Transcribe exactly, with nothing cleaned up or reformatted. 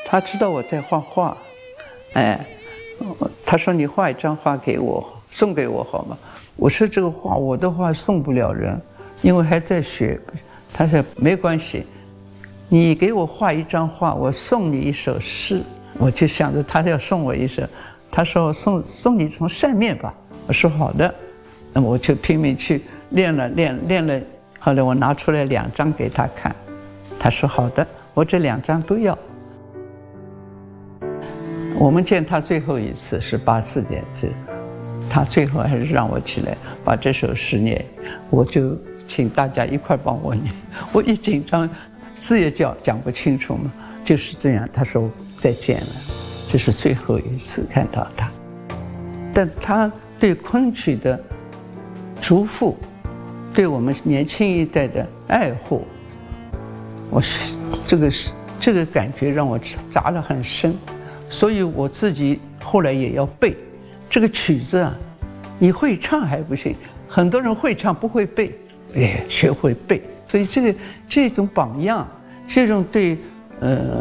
他知道我在画画，哎，他说你画一张画给我，送给我好吗？我说这个画我的画送不了人，因为还在学。他说没关系，你给我画一张画，我送你一首诗。我就想着他要送我一首，他说送送你从扇面吧。我说好的，那么我就拼命去练了练练了。后来我拿出来两张给他看，他说好的，我这两张都要。我们见他最后一次是八四年，这他最后还是让我起来把这首诗念，我就请大家一块帮我念。我一紧张，字也讲讲不清楚嘛，就是这样。他说再见了，这是最后一次看到他。但他对昆曲的嘱咐，对我们年轻一代的爱护，我是这个是这个感觉让我扎得很深，所以我自己后来也要背这个曲子啊。你会唱还不行，很多人会唱不会背，哎，学会背。所以这个这种榜样，这种对呃